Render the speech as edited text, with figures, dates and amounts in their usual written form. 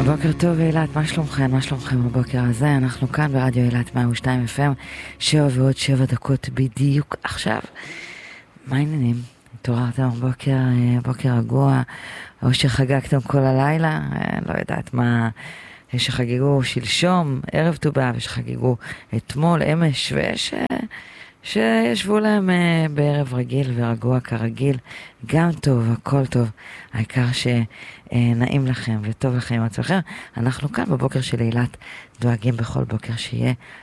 בוקר טוב אילת, מה שלומכם? מה שלומכם בבוקר הזה? אנחנו כאן ברדיו אילת 102 FM, 7 ועוד 7 דקות בדיוק עכשיו. מה העניינים? התעוררתם בוקר רגוע, או שחגגתם כל הלילה? לא יודעת מה, שחגגו שלשום, ערב ט"ו באב, שחגגו אתמול, אמש, ויש שישבו להם בערב רגיל ורגוע כרגיל, גם טוב, הכל טוב, העיקר שנעים לכם וטוב לכם עם עצמכם. אנחנו כאן בבוקר של אילת דואגים בכל בוקר שיהיה